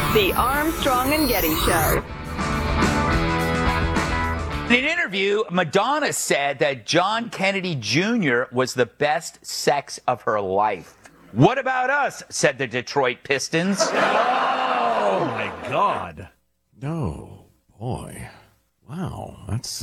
The Armstrong and Getty Show. In an interview, Madonna said that John Kennedy Jr. was the best sex of her life. What about us? Said the Detroit Pistons. Oh, my God. Oh, boy. Wow, that's...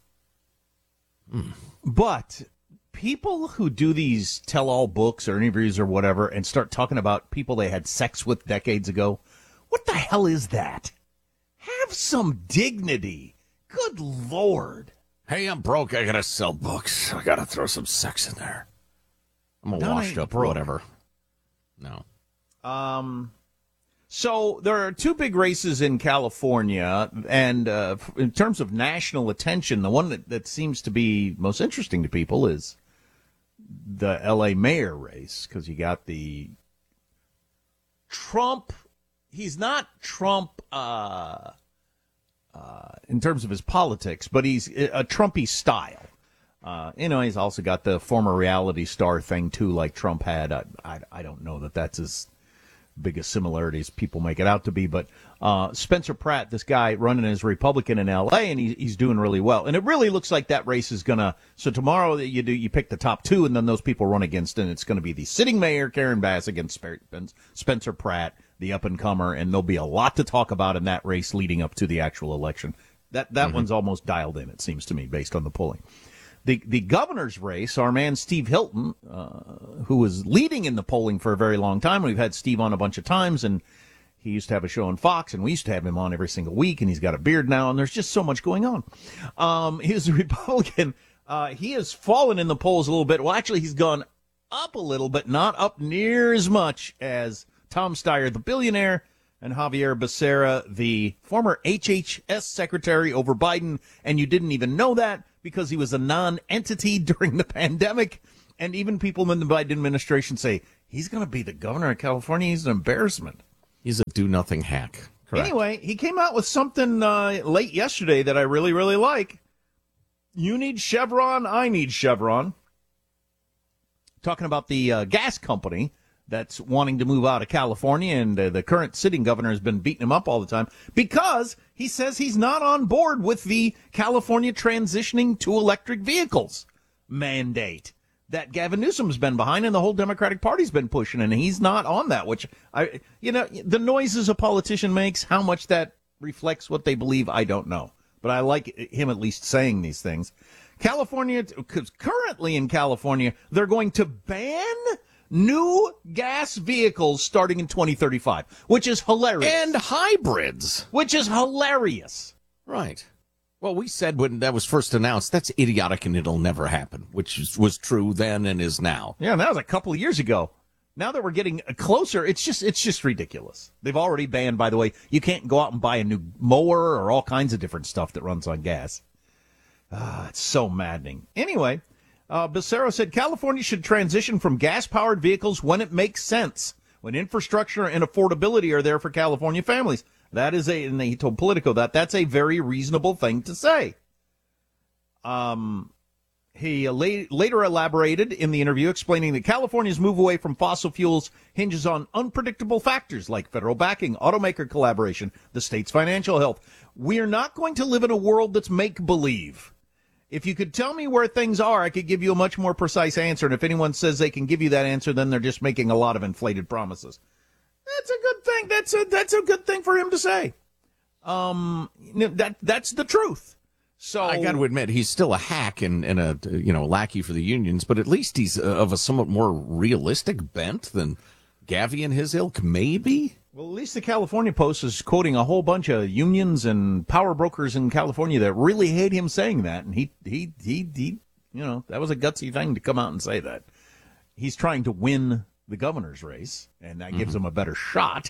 But people who do these tell-all books or interviews or whatever and start talking about people they had sex with decades ago, what the hell is that? Have some dignity. Good Lord. Hey, I'm broke. I gotta sell books. I gotta throw some sex in there. I'm a No, washed up broke. whatever. No. So there are two big races in California, and in terms of national attention, the one that seems to be most interesting to people is the L.A. mayor race, because you got the Trump. He's not Trump in terms of his politics, but he's a Trumpy style. He's also got the former reality star thing, too, like Trump had. I don't know that that's as big a similarity as people make it out to be, but Spencer Pratt, this guy running as Republican in L.A., and he's doing really well. And it really looks like that race is going to – so tomorrow you pick the top two, and then those people run against, and it's going to be the sitting mayor, Karen Bass, against Spencer Pratt, the up-and-comer, and there'll be a lot to talk about in that race leading up to the actual election. That one's almost dialed in, it seems to me, based on the polling. The governor's race, our man Steve Hilton, who was leading in the polling for a very long time, we've had Steve on a bunch of times, and he used to have a show on Fox, and we used to have him on every single week, and he's got a beard now, and there's just so much going on. He's a Republican. He has fallen in the polls a little bit. Well, actually, he's gone up a little, but not up near as much as Tom Steyer, the billionaire, and Javier Becerra, the former HHS secretary over Biden, and you didn't even know that because he was a non-entity during the pandemic. And even people in the Biden administration say, he's going to be the governor of California. He's an embarrassment. He's a do-nothing hack. Correct. Anyway, he came out with something late yesterday that I really, really like. You need Chevron, I need Chevron. Talking about the gas company that's wanting to move out of California, and the current sitting governor has been beating him up all the time because he says he's not on board with the California transitioning to electric vehicles mandate that Gavin Newsom's been behind and the whole Democratic Party's been pushing, and he's not on that, which, the noises a politician makes, how much that reflects what they believe, I don't know. But I like him at least saying these things. California, because currently in California, they're going to ban new gas vehicles starting in 2035, which is hilarious. And hybrids. Which is hilarious. Right. Well, we said when that was first announced, that's idiotic and it'll never happen, which was true then and is now. Yeah, that was a couple of years ago. Now that we're getting closer, it's just ridiculous. They've already banned, by the way, you can't go out and buy a new mower or all kinds of different stuff that runs on gas. It's so maddening. Anyway, Becerra said California should transition from gas-powered vehicles when it makes sense, when infrastructure and affordability are there for California families. That is and he told Politico that's a very reasonable thing to say. He later elaborated in the interview, explaining that California's move away from fossil fuels hinges on unpredictable factors like federal backing, automaker collaboration, the state's financial health. We are not going to live in a world that's make-believe. If you could tell me where things are, I could give you a much more precise answer. And if anyone says they can give you that answer, then they're just making a lot of inflated promises. That's a good thing. That's a good thing for him to say. That's the truth. So I got to admit, he's still a hack and a lackey for the unions, but at least he's of a somewhat more realistic bent than Gavi and his ilk, maybe. Well, at least the California Post is quoting a whole bunch of unions and power brokers in California that really hate him saying that. And he that was a gutsy thing to come out and say that. He's trying to win the governor's race, and that gives him a better shot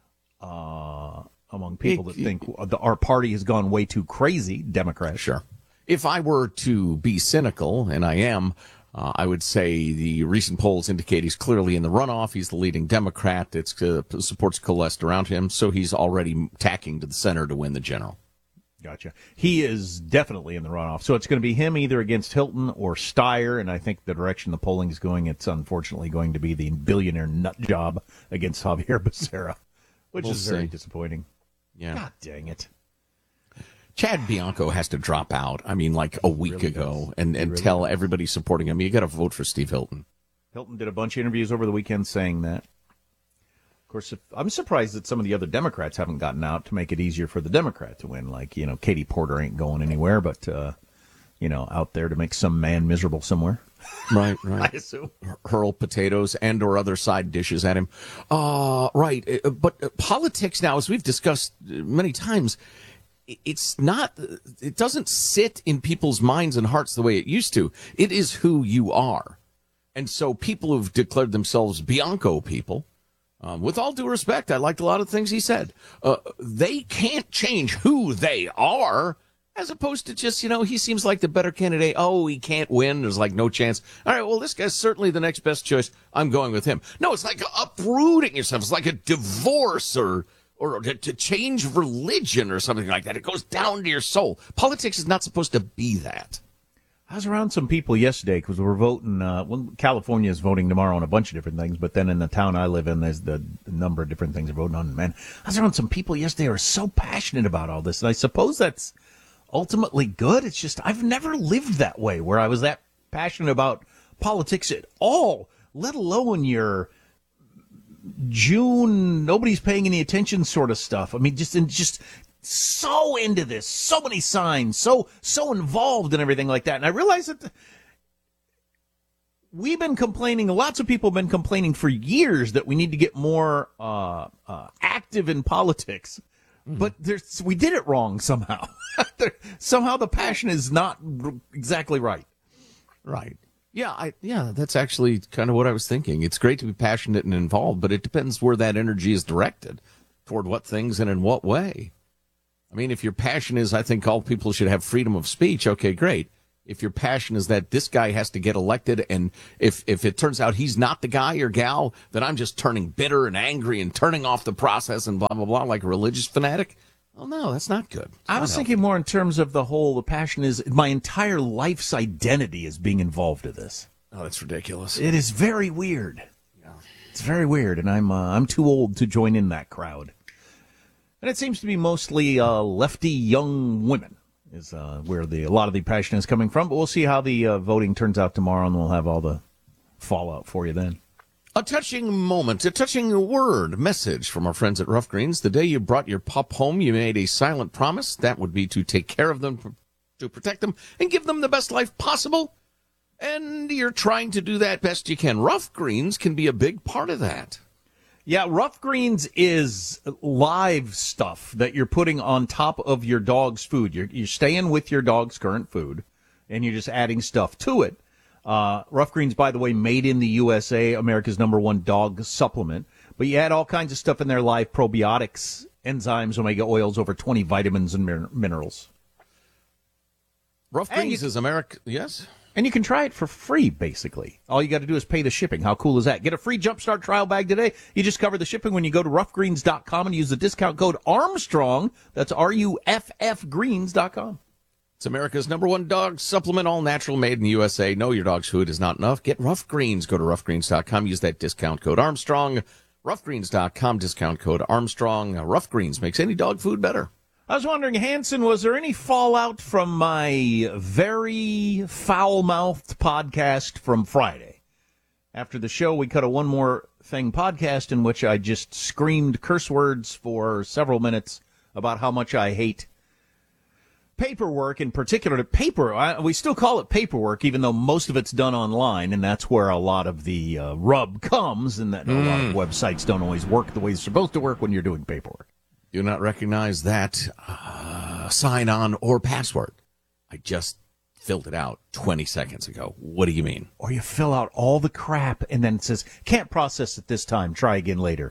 among people that think our party has gone way too crazy, Democrats. Sure. If I were to be cynical, and I am, I would say the recent polls indicate he's clearly in the runoff. He's the leading Democrat. It supports coalesced around him, so he's already tacking to the center to win the general. Gotcha. He is definitely in the runoff. So it's going to be him either against Hilton or Steyer, and I think the direction the polling is going, it's unfortunately going to be the billionaire nut job against Javier Becerra, which We'll is very see. disappointing. Yeah. God dang it. Chad Bianco has to drop out. I mean, like a week really ago, does. and tell everybody supporting him, you got to vote for Steve Hilton. Hilton did a bunch of interviews over the weekend saying that. Of course, I'm surprised that some of the other Democrats haven't gotten out to make it easier for the Democrat to win. Like, Katie Porter ain't going anywhere, but, out there to make some man miserable somewhere. Right. I assume. Hurl potatoes and or other side dishes at him. Right. But politics now, as we've discussed many times, it doesn't sit in people's minds and hearts the way it used to. It is who you are. And so people who've declared themselves Bianco people, with all due respect, I liked a lot of things he said. They can't change who they are, as opposed to just, he seems like the better candidate. Oh, he can't win. There's like no chance. All right, well, this guy's certainly the next best choice. I'm going with him. No, it's like uprooting yourself. It's like a divorce or to change religion or something like that. It goes down to your soul. Politics is not supposed to be that. I was around some people yesterday because we're voting. California is voting tomorrow on a bunch of different things, but then in the town I live in, there's the number of different things they're voting on. Man, I was around some people yesterday who are so passionate about all this, and I suppose that's ultimately good. It's just I've never lived that way where I was that passionate about politics at all, let alone your June, nobody's paying any attention sort of stuff. I mean, just so into this, so many signs, so involved in everything like that. And I realize that we've been complaining, lots of people have been complaining for years that we need to get more active in politics. But we did it wrong somehow. Somehow the passion is not exactly right. Right. Yeah, that's actually kind of what I was thinking. It's great to be passionate and involved, but it depends where that energy is directed, toward what things and in what way. I mean, if your passion is, I think all people should have freedom of speech, okay, great. If your passion is that this guy has to get elected, and if it turns out he's not the guy or gal, then I'm just turning bitter and angry and turning off the process and blah, blah, blah, like a religious fanatic. Oh, no, that's not good. I was thinking more in terms of the passion is my entire life's identity is being involved in this. Oh, that's ridiculous. It is very weird. Yeah. It's very weird, and I'm too old to join in that crowd. And it seems to be mostly lefty young women is where a lot of the passion is coming from. But we'll see how the voting turns out tomorrow, and we'll have all the fallout for you then. A touching moment, a touching word, message from our friends at Rough Greens. The day you brought your pup home, you made a silent promise. That would be to take care of them, to protect them, and give them the best life possible. And you're trying to do that best you can. Rough Greens can be a big part of that. Yeah, Rough Greens is live stuff that you're putting on top of your dog's food. You're staying with your dog's current food, and you're just adding stuff to it. Rough Greens, by the way, made in the USA, America's #1 dog supplement. But you add all kinds of stuff in there, live probiotics, enzymes, omega oils, over 20 vitamins and minerals. Rough Greens is America, yes? And you can try it for free, basically. All you got to do is pay the shipping. How cool is that? Get a free Jumpstart trial bag today. You just cover the shipping when you go to roughgreens.com and use the discount code Armstrong. That's RUFFgreens.com. It's America's #1 dog supplement, all natural, made in the USA. Know your dog's food is not enough. Get Rough Greens. Go to roughgreens.com. Use that discount code Armstrong. Roughgreens.com, discount code Armstrong. Rough Greens makes any dog food better. I was wondering, Hanson, was there any fallout from my very foul-mouthed podcast from Friday? After the show, we cut a One More Thing podcast in which I just screamed curse words for several minutes about how much I hate paperwork, in particular we still call it paperwork, even though most of it's done online, and that's where a lot of the rub comes, and that a lot of websites don't always work the way they're supposed to work when you're doing paperwork. Do not recognize that sign-on or password. I just filled it out 20 seconds ago. What do you mean? Or you fill out all the crap, and then it says, can't process it this time, try again later.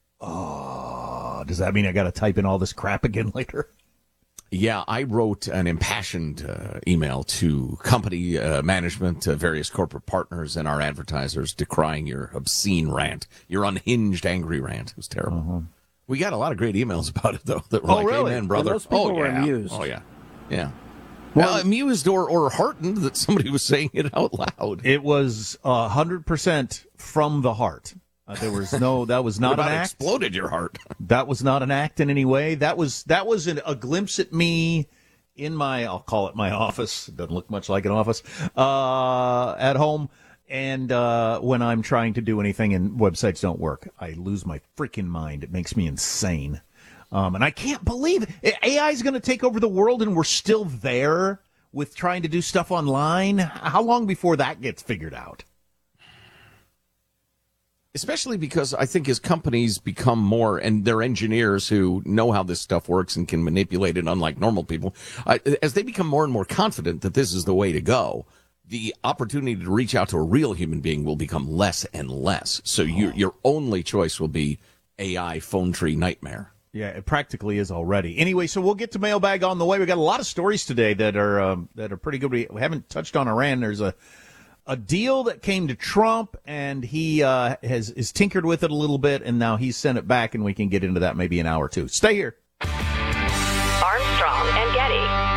Oh, does that mean I got to type in all this crap again later? Yeah, I wrote an impassioned email to company management, various corporate partners, and our advertisers decrying your obscene rant, your unhinged, angry rant. It was terrible. Uh-huh. We got a lot of great emails about it, though, that were like, really? Amen, brother. Those people were amused. Oh, yeah. Yeah. Well, amused or heartened that somebody was saying it out loud. It was 100% from the heart. There was no, that was not an act. Exploded your heart. That was not an act in any way. That was a glimpse at me in my, I'll call it my office. It doesn't look much like an office, at home. And when I'm trying to do anything and websites don't work, I lose my freaking mind. It makes me insane. And I can't believe it. AI is going to take over the world and we're still there with trying to do stuff online. How long before that gets figured out? Especially because I think as companies become more, and they're engineers who know how this stuff works and can manipulate it, unlike normal people, as they become more and more confident that this is the way to go, the opportunity to reach out to a real human being will become less and less. So your only choice will be AI phone tree nightmare. Yeah, it practically is already. Anyway, so we'll get to mailbag on the way. We got a lot of stories today that are pretty good. We haven't touched on Iran. There's a deal that came to Trump, and he has tinkered with it a little bit, and now he's sent it back, and we can get into that maybe an hour or two. Stay here. Armstrong and Getty.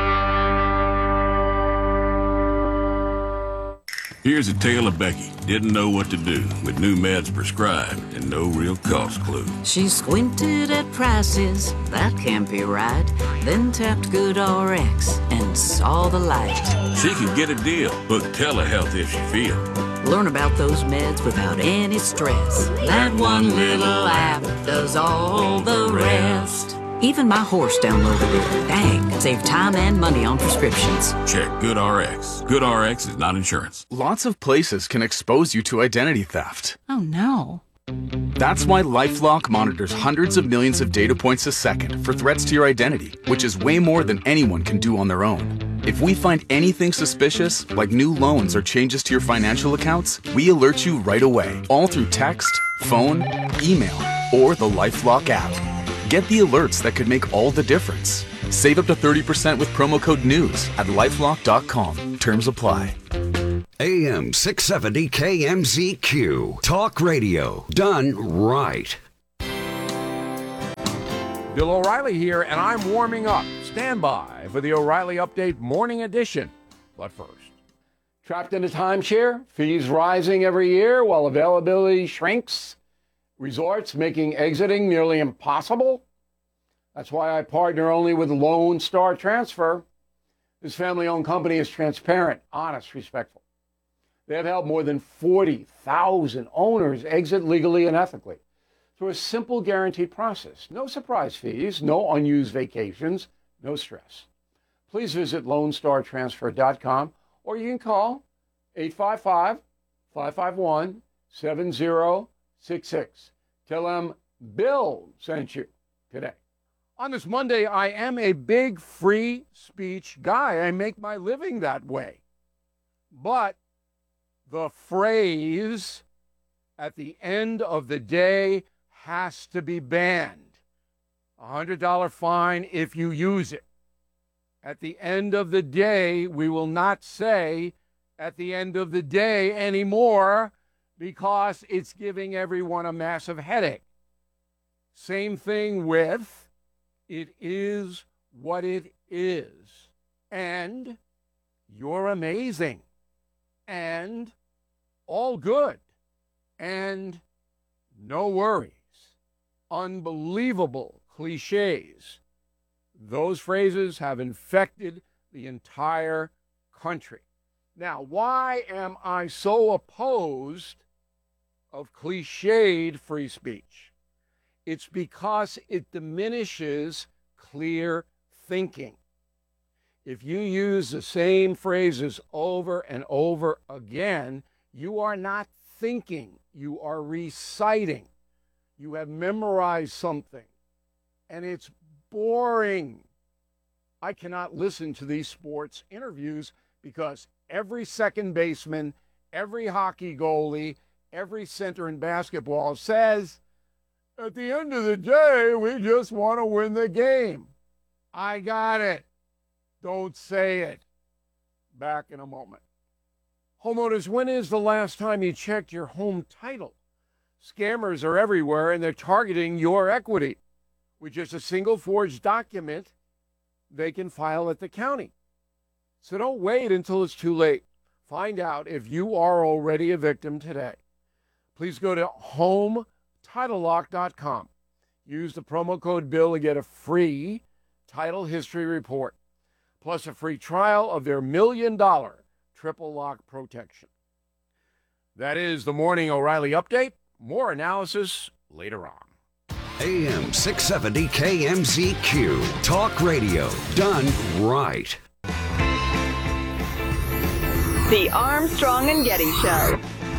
Here's a tale of Becky. Didn't know what to do with new meds prescribed and no real cost clue. She squinted at prices, that can't be right. Then tapped GoodRx and saw the light. She could get a deal. Book telehealth if she feel. Learn about those meds without any stress. That one little app does all the rest. Even my horse downloaded it. Dang, save time and money on prescriptions. Check GoodRx. GoodRx is not insurance. Lots of places can expose you to identity theft. Oh no. That's why LifeLock monitors hundreds of millions of data points a second for threats to your identity, which is way more than anyone can do on their own. If we find anything suspicious, like new loans or changes to your financial accounts, we alert you right away, all through text, phone, email, or the LifeLock app. Get the alerts that could make all the difference. Save up to 30% with promo code NEWS at LifeLock.com. Terms apply. AM 670 KMZQ. Talk radio. Done right. Bill O'Reilly here, and I'm warming up. Stand by for the O'Reilly Update Morning Edition. But first, trapped in a timeshare, fees rising every year while availability shrinks, resorts making exiting nearly impossible. That's why I partner only with Lone Star Transfer. This family-owned company is transparent, honest, respectful. They have helped more than 40,000 owners exit legally and ethically through a simple guaranteed process. No surprise fees, no unused vacations, no stress. Please visit LoneStarTransfer.com or you can call 855-551-7066. Tell them Bill sent you today. On this Monday, I am a big free speech guy. I make my living that way. But the phrase at the end of the day has to be banned. $100 fine if you use it. At the end of the day, we will not say at the end of the day anymore because it's giving everyone a massive headache. Same thing with it is what it is. And you're amazing. And all good. And no worries. Unbelievable cliches. Those phrases have infected the entire country. Now, why am I so opposed of cliched free speech? It's because it diminishes clear thinking. If you use the same phrases over and over again, you are not thinking, you are reciting. You have memorized something, and it's boring. I cannot listen to these sports interviews because every second baseman, every hockey goalie, every center in basketball says, at the end of the day, we just want to win the game. I got it. Don't say it. Back in a moment. Homeowners, when is the last time you checked your home title? Scammers are everywhere, and they're targeting your equity. With just a single forged document, they can file at the county. So don't wait until it's too late. Find out if you are already a victim today. please go to HomeTitleLock.com. Use the promo code BILL to get a free title history report, plus a free trial of their $1 million triple lock protection. That is the Morning O'Reilly Update. More analysis later on. AM 670 KMZQ. Talk radio done right. The Armstrong and Getty Show.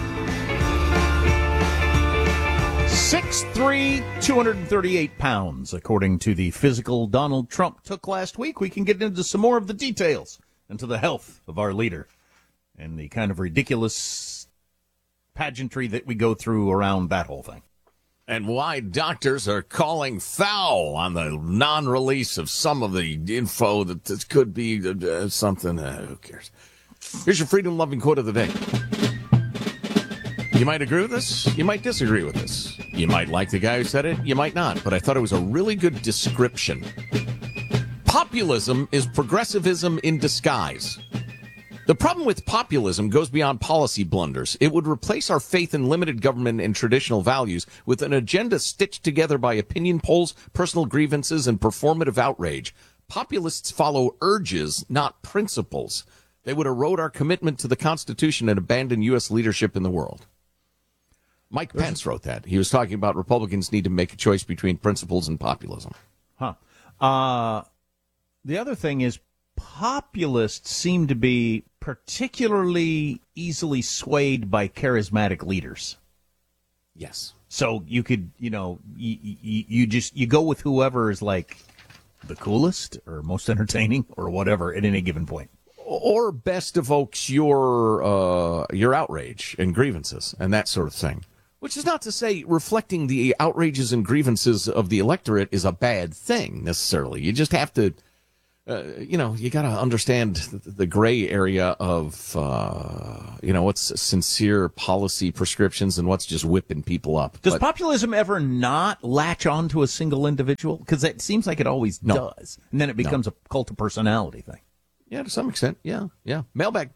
6'3", 238 pounds, according to the physical Donald Trump took last week. We can get into some more of the details into the health of our leader and the kind of ridiculous pageantry that we go through around that whole thing. And why doctors are calling foul on the non-release of some of the info that this could be something. Who cares? Here's your freedom-loving quote of the day. You might agree with this. You might disagree with this. You might like the guy who said it. You might not. But I thought it was a really good description. Populism is progressivism in disguise. The problem with populism goes beyond policy blunders. It would replace our faith in limited government and traditional values with an agenda stitched together by opinion polls, personal grievances, and performative outrage. Populists follow urges, not principles. They would erode our commitment to the Constitution and abandon U.S. leadership in the world. Mike Pence wrote that. He was talking about Republicans need to make a choice between principles and populism. The other thing is populists seem to be particularly easily swayed by charismatic leaders. Yes. So you could, you go with whoever is like the coolest or most entertaining or whatever at any given point. Or best evokes your outrage and grievances and that sort of thing. Which is not to say reflecting the outrages and grievances of the electorate is a bad thing necessarily. You just have to, you got to understand the gray area of, what's sincere policy prescriptions and what's just whipping people up. Does populism ever not latch on to a single individual? Because it seems like it always does. And then it becomes a cult of personality thing. Yeah, to some extent. Yeah. Mailbag.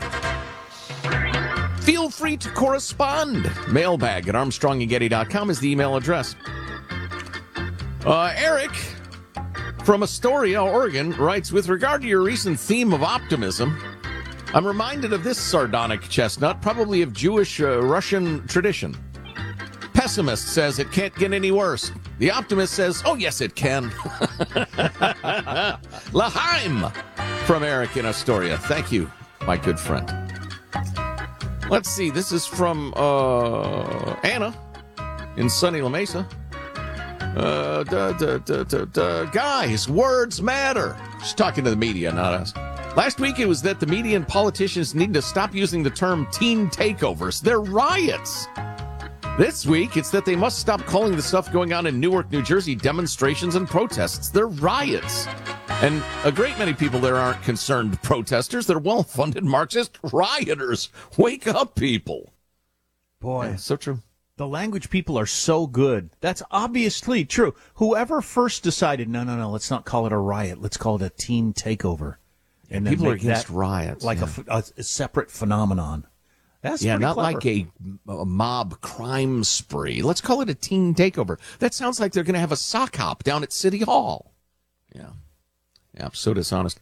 Feel free to correspond. Mailbag at ArmstrongandGetty.com is the email address. Eric from Astoria, Oregon, writes, with regard to your recent theme of optimism, I'm reminded of this sardonic chestnut, probably of Jewish Russian tradition. Pessimist says it can't get any worse. The optimist says, oh, yes, it can. L'chaim from Eric in Astoria. Thank you, my good friend. Let's see. This is from Anna in sunny La Mesa. Guys, words matter. She's talking to the media, not us. Last week it was that the media and politicians need to stop using the term teen takeovers. They're riots. This week, it's that they must stop calling the stuff going on in Newark, New Jersey demonstrations and protests. They're riots. And a great many people there aren't concerned protesters. They're well-funded Marxist rioters. Wake up, people. Boy, yeah, so true. The language people are so good. That's obviously true. Whoever first decided, no, let's not call it a riot. Let's call it a teen takeover. And people are against riots. Like a separate phenomenon. That's not clever. Like a mob crime spree. Let's call it a teen takeover. That sounds like they're going to have a sock hop down at City Hall. Yeah, so dishonest.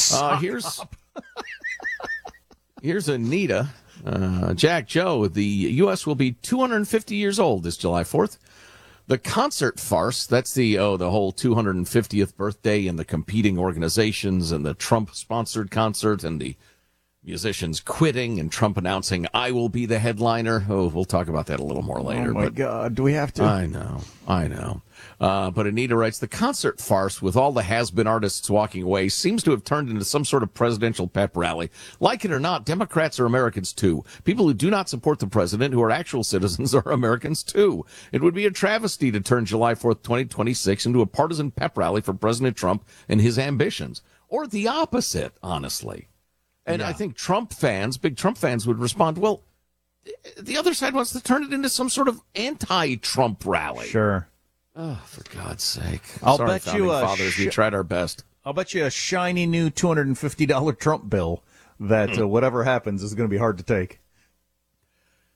Here's Anita. Jack Joe, the U.S. will be 250 years old this July 4th. The concert farce, that's the whole 250th birthday and the competing organizations and the Trump-sponsored concert and the musicians quitting and Trump announcing, I will be the headliner. Oh, we'll talk about that a little more later. Oh, my God. Do we have to? I know. But Anita writes, the concert farce with all the has-been artists walking away seems to have turned into some sort of presidential pep rally. Like it or not, Democrats are Americans, too. People who do not support the president, who are actual citizens, are Americans, too. It would be a travesty to turn July 4th, 2026 into a partisan pep rally for President Trump and his ambitions. Or the opposite, honestly. And I think big Trump fans would respond, well, the other side wants to turn it into some sort of anti-Trump rally. Sure. Oh, for God's sake. I'll Sorry, bet you fathers, we tried our best. I'll bet you a shiny new $250 Trump bill that whatever happens is going to be hard to take.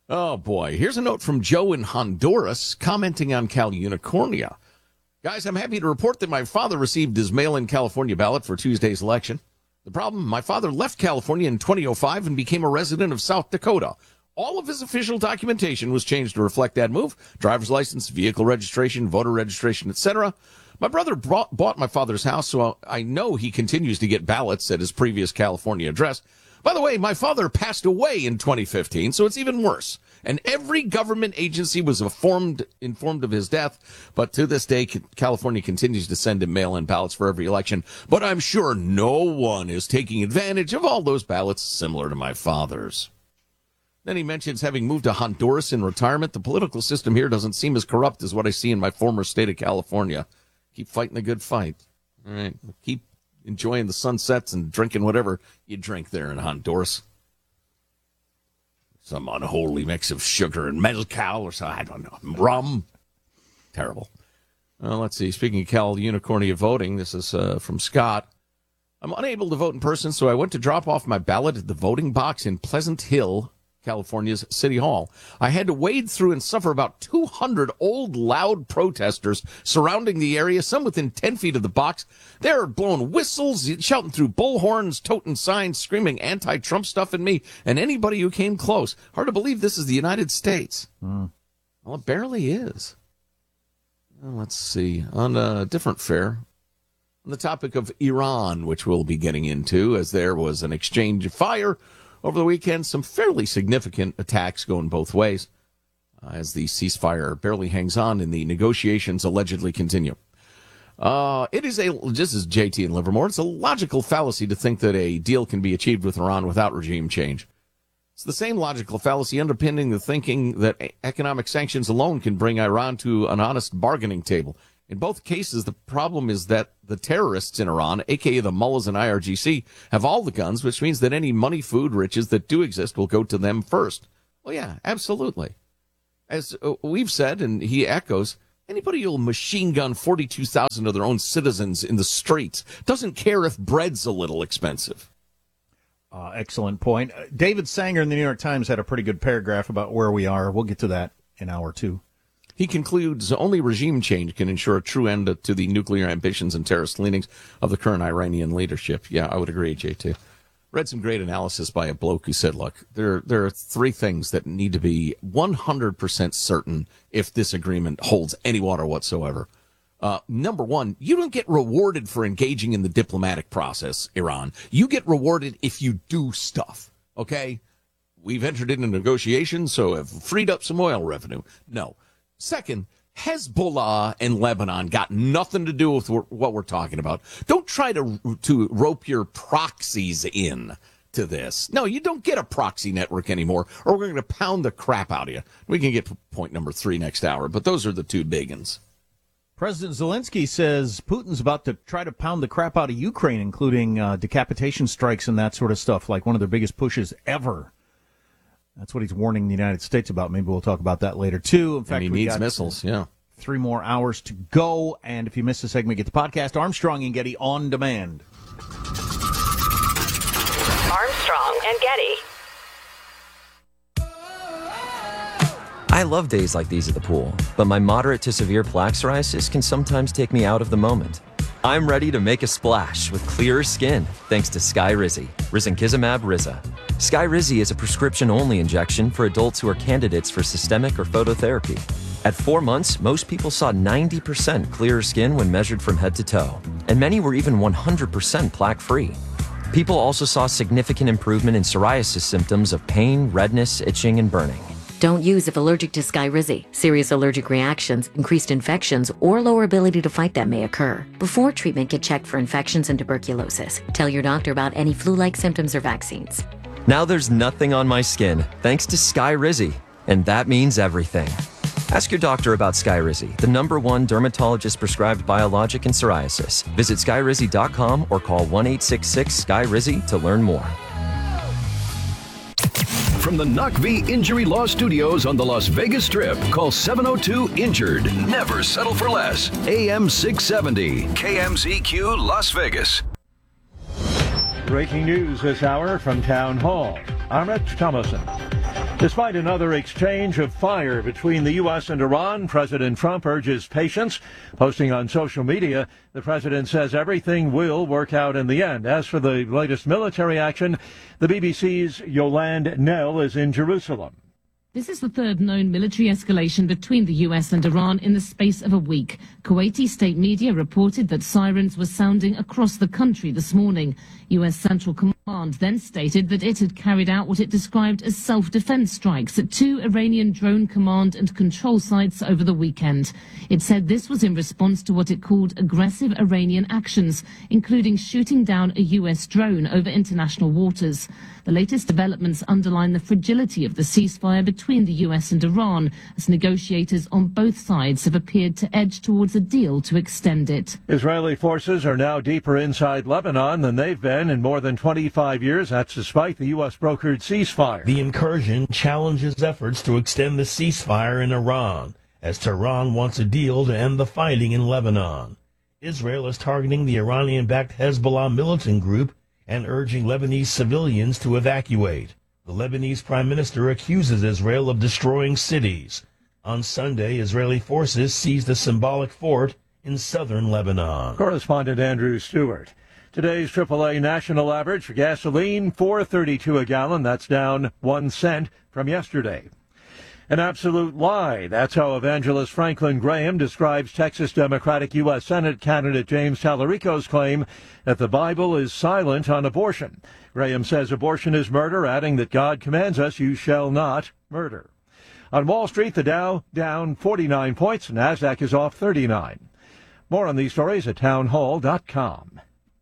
Oh, boy. Here's a note from Joe in Honduras commenting on Cal Unicornia. Guys, I'm happy to report that my father received his mail-in California ballot for Tuesday's election. The problem, my father left California in 2005 and became a resident of South Dakota. All of his official documentation was changed to reflect that move. Driver's license, vehicle registration, voter registration, etc. My brother bought my father's house, so I know he continues to get ballots at his previous California address. By the way, my father passed away in 2015, so it's even worse. And every government agency was informed of his death. But to this day, California continues to send him mail-in ballots for every election. But I'm sure no one is taking advantage of all those ballots similar to my father's. Then he mentions having moved to Honduras in retirement. The political system here doesn't seem as corrupt as what I see in my former state of California. Keep fighting the good fight. All right. Keep enjoying the sunsets and drinking whatever you drink there in Honduras. Some unholy mix of sugar and mezcal or something. I don't know. Rum. Terrible. Let's see. Speaking of Cal Unicornia voting, this is from Scott. I'm unable to vote in person, so I went to drop off my ballot at the voting box in Pleasant Hill, California's City Hall. I had to wade through and suffer about 200 old, loud protesters surrounding the area, some within 10 feet of the box. They're blowing whistles, shouting through bullhorns, toting signs, screaming anti-Trump stuff at me and anybody who came close. Hard to believe this is the United States. Well, it barely is. Well, let's see. On a different fare, on the topic of Iran, which we'll be getting into, as there was an exchange of fire over the weekend, some fairly significant attacks going both ways as the ceasefire barely hangs on and the negotiations allegedly continue. This is JT in Livermore. It's a logical fallacy to think that a deal can be achieved with Iran without regime change. It's the same logical fallacy underpinning the thinking that economic sanctions alone can bring Iran to an honest bargaining table. In both cases, the problem is that the terrorists in Iran, a.k.a. the mullahs and IRGC, have all the guns, which means that any money, food, riches that do exist will go to them first. Well, yeah, absolutely. As we've said, and he echoes, anybody who'll machine gun 42,000 of their own citizens in the streets doesn't care if bread's a little expensive. Excellent point. David Sanger in the New York Times had a pretty good paragraph about where we are. We'll get to that in hour two. He concludes only regime change can ensure a true end to the nuclear ambitions and terrorist leanings of the current Iranian leadership. Yeah, I would agree, JT. Read some great analysis by a bloke who said, look, there are three things that need to be 100% certain if this agreement holds any water whatsoever. Number one, you don't get rewarded for engaging in the diplomatic process, Iran. You get rewarded if you do stuff, okay? We've entered into negotiations, so have freed up some oil revenue. No. Second, Hezbollah and Lebanon got nothing to do with what we're talking about. Don't try to rope your proxies in to this. No, you don't get a proxy network anymore, or we're going to pound the crap out of you. We can get to point number 3 next hour, but those are the two big ones. President Zelensky says Putin's about to try to pound the crap out of Ukraine, including decapitation strikes and that sort of stuff, like one of their biggest pushes ever. That's what he's warning the United States about. Maybe we'll talk about that later, too. In fact, he needs missiles, yeah. 3 more hours to go. And if you missed the segment, get the podcast Armstrong and Getty on demand. Armstrong and Getty. I love days like these at the pool, but my moderate to severe plaque psoriasis can sometimes take me out of the moment. I'm ready to make a splash with clearer skin thanks to Skyrizi, risankizumab Riza. Skyrizi is a prescription-only injection for adults who are candidates for systemic or phototherapy. At 4 months, most people saw 90% clearer skin when measured from head to toe, and many were even 100% plaque-free. People also saw significant improvement in psoriasis symptoms of pain, redness, itching, and burning. Don't use if allergic to Skyrizi. Serious allergic reactions, increased infections, or lower ability to fight them may occur. Before treatment, get checked for infections and tuberculosis. Tell your doctor about any flu-like symptoms or vaccines. Now there's nothing on my skin, thanks to Skyrizi, and that means everything. Ask your doctor about Skyrizi, the #1 dermatologist-prescribed biologic in psoriasis. Visit Skyrizi.com or call 1-866-SKY-RIZI to learn more. From the NACV Injury Law Studios on the Las Vegas Strip, call 702-INJURED. Never settle for less. AM 670, KMZQ Las Vegas. Breaking news this hour from Town Hall. I'm Rich Thomason. Despite another exchange of fire between the U.S. and Iran, President Trump urges patience. Posting on social media, the president says everything will work out in the end. As for the latest military action, the BBC's Yolande Knell is in Jerusalem. This is the third known military escalation between the U.S. and Iran in the space of a week. Kuwaiti state media reported that sirens were sounding across the country this morning. U.S. Central Command then stated that it had carried out what it described as self-defense strikes at 2 Iranian drone command and control sites over the weekend. It said this was in response to what it called aggressive Iranian actions, including shooting down a U.S. drone over international waters. The latest developments underline the fragility of the ceasefire between the U.S. and Iran, as negotiators on both sides have appeared to edge towards a deal to extend it. Israeli forces are now deeper inside Lebanon than they've been in more than 25 years. That's despite the U.S. brokered ceasefire. The incursion challenges efforts to extend the ceasefire in Iran, as Tehran wants a deal to end the fighting in Lebanon. Israel is targeting the Iranian-backed Hezbollah militant group and urging Lebanese civilians to evacuate. The Lebanese prime minister accuses Israel of destroying cities. On Sunday, Israeli forces seized a symbolic fort in southern Lebanon. Correspondent Andrew Stewart. Today's AAA national average for gasoline, $4.32 a gallon. That's down 1 cent from yesterday. An absolute lie. That's how evangelist Franklin Graham describes Texas Democratic U.S. Senate candidate James Tallarico's claim that the Bible is silent on abortion. Graham says abortion is murder, adding that God commands us, you shall not murder. On Wall Street, the Dow down 49 points, NASDAQ is off 39. More on these stories at townhall.com.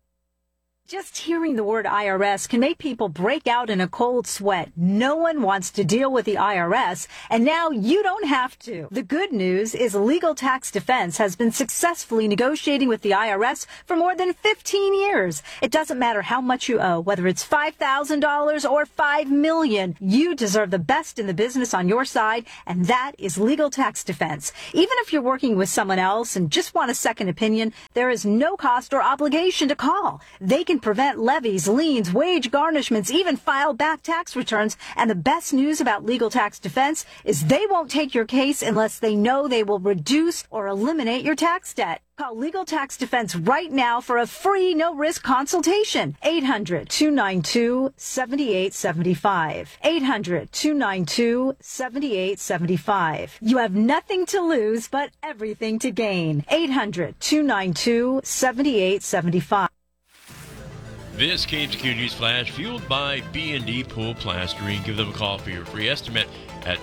Just hearing the word IRS can make people break out in a cold sweat. No one wants to deal with the IRS, and now you don't have to. The good news is Legal Tax Defense has been successfully negotiating with the IRS for more than 15 years. It doesn't matter how much you owe, whether it's $5,000 or $5 million. You deserve the best in the business on your side, and that is Legal Tax Defense. Even if you're working with someone else and just want a second opinion, there is no cost or obligation to call. They can prevent levies, liens, wage garnishments, even file back tax returns. And the best news about Legal Tax Defense is they won't take your case unless they know they will reduce or eliminate your tax debt. Call Legal Tax Defense right now for a free, no-risk consultation. 800-292-7875. 800-292-7875. You have nothing to lose but everything to gain. 800-292-7875. This KMZQ News Flash, fueled by B&D Pool Plastering. Give them a call for your free estimate at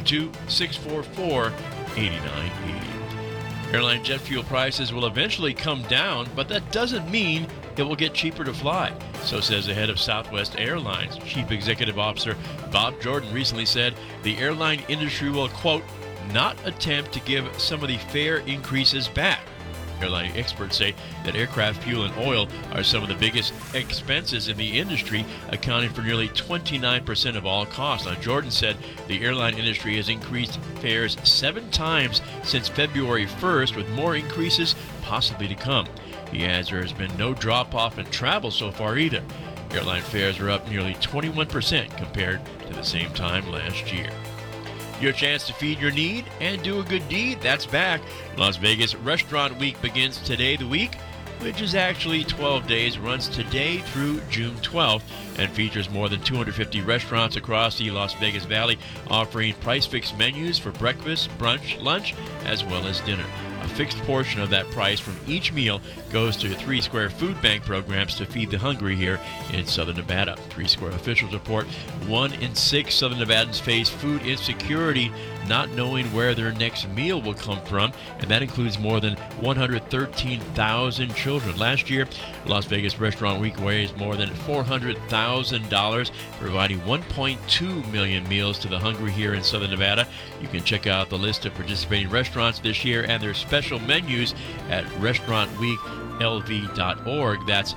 702-644-8980. Airline jet fuel prices will eventually come down, but that doesn't mean it will get cheaper to fly. So says the head of Southwest Airlines. Chief Executive Officer Bob Jordan recently said the airline industry will, quote, not attempt to give some of the fare increases back. Airline experts say that aircraft fuel and oil are some of the biggest expenses in the industry, accounting for nearly 29% of all costs. Now, Jordan said the airline industry has increased fares 7 times since February 1st, with more increases possibly to come. He adds there has been no drop-off in travel so far either. Airline fares are up nearly 21% compared to the same time last year. Your chance to feed your need and do a good deed, that's back. Las Vegas Restaurant Week begins today. The week, which is actually 12 days, runs today through June 12th and features more than 250 restaurants across the Las Vegas Valley, offering price-fixed menus for breakfast, brunch, lunch, as well as dinner. A fixed portion of that price from each meal goes to 3 Square food bank programs to feed the hungry here in Southern Nevada. 3 Square officials report 1 in 6 Southern Nevadans face food insecurity, not knowing where their next meal will come from, and that includes more than 113,000 children. Last year, Las Vegas Restaurant Week raised more than $400,000, providing 1.2 million meals to the hungry here in Southern Nevada. You can check out the list of participating restaurants this year and their special menus at restaurantweeklv.org. That's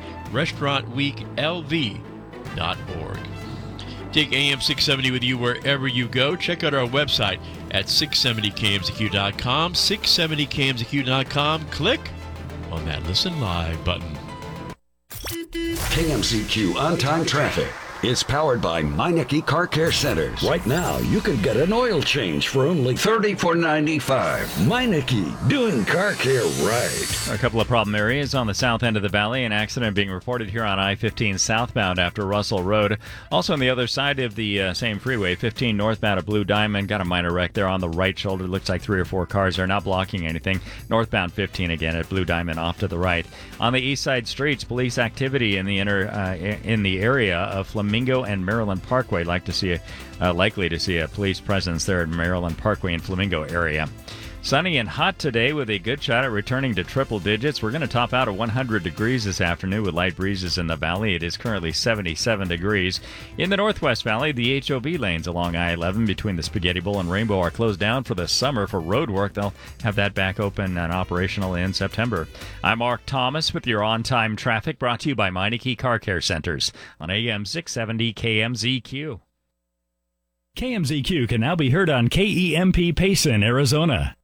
restaurantweeklv.org. Take AM 670 with you wherever you go. Check out our website at 670kmzq.com, 670kmzq.com. Click on that Listen Live button. KMZQ on-time traffic. is powered by Meineke Car Care Centers. Right now, you can get an oil change for only $34.95. Meineke, doing car care right. A couple of problem areas on the south end of the valley. An accident being reported here on I-15 southbound after Russell Road. Also on the other side of the same freeway, 15 northbound at Blue Diamond. Got a minor wreck there on the right shoulder. Looks like 3 or 4 cars are not blocking anything. Northbound 15 again at Blue Diamond off to the right. On the east side streets, police activity in the area of Flamingo and Maryland Parkway. Likely to see a police presence there at Maryland Parkway and Flamingo area. Sunny and hot today with a good shot at returning to triple digits. We're going to top out at 100 degrees this afternoon with light breezes in the valley. It is currently 77 degrees. In the Northwest Valley, the HOV lanes along I-11 between the Spaghetti Bowl and Rainbow are closed down for the summer for road work. They'll have that back open and operational in September. I'm Mark Thomas with your on-time traffic, brought to you by Meineke Car Care Centers on AM 670 KMZQ. KMZQ can now be heard on KEMP Payson, Arizona.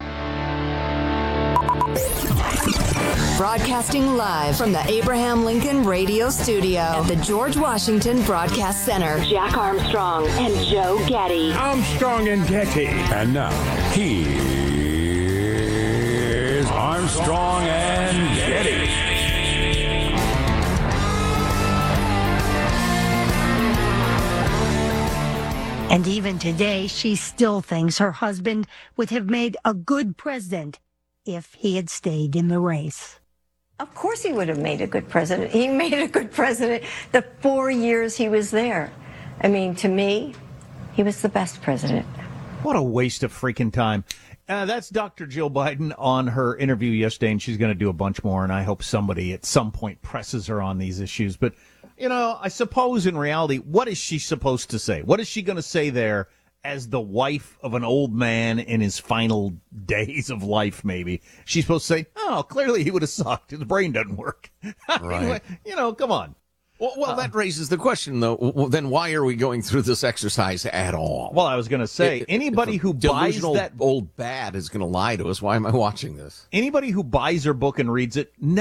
Broadcasting live from the Abraham Lincoln Radio Studio at the George Washington Broadcast Center. Jack Armstrong and Joe Getty. Armstrong and Getty. And now, here's Armstrong and Getty. And even today, she still thinks her husband would have made a good president if he had stayed in the race. Of course he would have made a good president. He made a good president the 4 years he was there. I mean, to me, he was the best president. What a waste of freaking time. That's Dr. Jill Biden on her interview yesterday, and she's going to do a bunch more, and I hope somebody at some point presses her on these issues. But, I suppose in reality, what is she supposed to say? What is she going to say there as the wife of an old man in his final days of life, maybe? She's supposed to say, oh, clearly he would have sucked. His brain doesn't work. Right. Come on. Well, that raises the question, though. Well, then why are we going through this exercise at all? Well, I was going to say, anybody who buys that old bat is going to lie to us. Why am I watching this? Anybody who buys her book and reads it